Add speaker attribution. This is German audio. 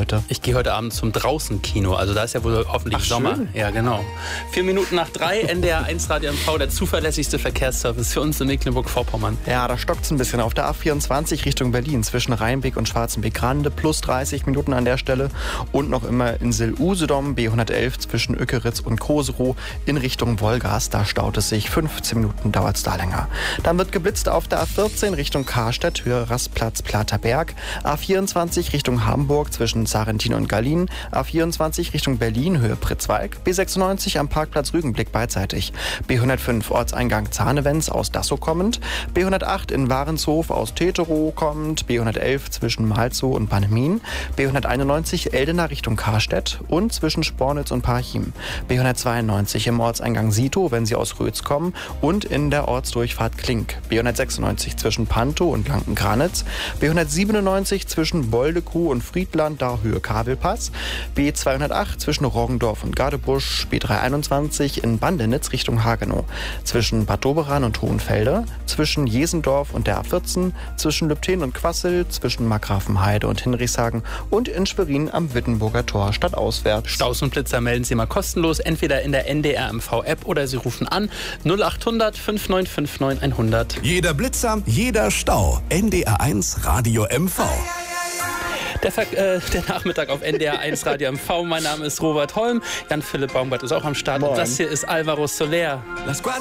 Speaker 1: heute?
Speaker 2: Ich gehe heute Abend zum Draußen-Kino, also da ist ja wohl hoffentlich Sommer.
Speaker 1: Schön.
Speaker 2: Ja, genau. 4 Minuten nach 3, NDR 1 Radio MV, der zuverlässigste Verkehrsservice für uns in Mecklenburg-Vorpommern.
Speaker 1: Ja, da stockt es ein bisschen auf der A24 Richtung Berlin zwischen Rheinbeck und Schwarzenbeck-Grande, plus 30 Minuten an der Stelle und noch immer in Sill-Usedom, B111 zwischen Ökeritz und Koserow in Richtung Wolgast, da staut es sich, 15 Minuten dauert es da länger. Dann wird geblitzt auf der A14 Richtung Karstedt, Höhe Rastplatz Platerberg, A24 Richtung Hamburg zwischen Sarrentin und Gallien, A24 Richtung Berlin, Höhe Pritzwalk, B96 am Parkplatz Rügenblick beidseitig, B105 Ortseingang Zahnewens aus Dassow kommend, B108 in Warenshof aus Teterow kommend, B111 zwischen Malzow und Bannemin, B191 Eldena Richtung Karstedt und zwischen Spornitz und Parchim, B192 im Ortseingang Sito, wenn Sie aus Rötz kommen, und in der Ortsdurchfahrt Klink, B196 zwischen Pantow und Lanken-Granitz, B197 zwischen Boldekuh und Friedland, da Höhe Kabelpass, B208 zwischen Roggendorf und Gardebusch, B321 in Bandenitz Richtung Hagenow, zwischen Bad Doberan und Hohenfelde, zwischen Jesendorf und der A14, zwischen Lübten und Quassel, zwischen Markgrafenheide und Hinrichshagen und in Schwerin am Wittenburger Tor stadtauswärts.
Speaker 2: Staus und Blitzer melden Sie mal kostenlos, entweder in der NDR MV-App oder Sie rufen an 0800 5959 100.
Speaker 3: Jeder Blitzer, jeder Stau. NDR 1 Radio MV.
Speaker 2: Der Nachmittag auf NDR 1 Radio MV. Mein Name ist Robert Holm. Jan-Philipp Baumbart ist auch am Start.
Speaker 1: Moin.
Speaker 2: Und das hier ist Alvaro Soler.
Speaker 4: La squadra